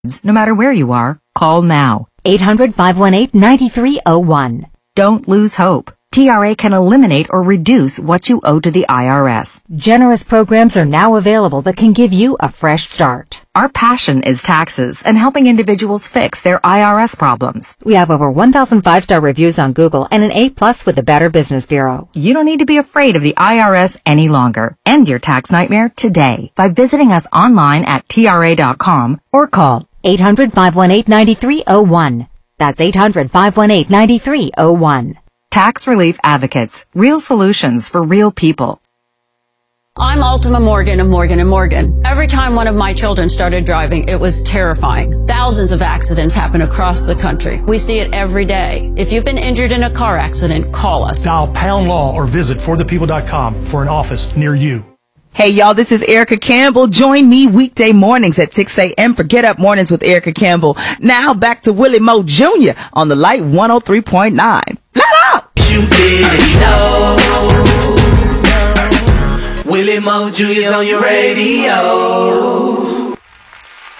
No matter where you are, call now. 800-518-9301. Don't lose hope. TRA can eliminate or reduce what you owe to the IRS. Generous programs are now available that can give you a fresh start. Our passion is taxes and helping individuals fix their IRS problems. We have over 1,000 5-star reviews on Google and an A+ with the Better Business Bureau. You don't need to be afraid of the IRS any longer. End your tax nightmare today by visiting us online at TRA.com or call 800-518-9301. That's 800-518-9301. Tax Relief Advocates. Real solutions for real people. I'm Ultima Morgan of Morgan & Morgan. Every time one of my children started driving, it was terrifying. Thousands of accidents happen across the country. We see it every day. If you've been injured in a car accident, call us. Dial pound law or visit forthepeople.com for an office near you. Hey, y'all, this is Erica Campbell. Join me weekday mornings at 6 a.m. for Get Up Mornings with Erica Campbell. Now back to Willie Moe Jr. on the Light 103.9. Let up! You didn't know Willie Moe Jr.'s on your radio.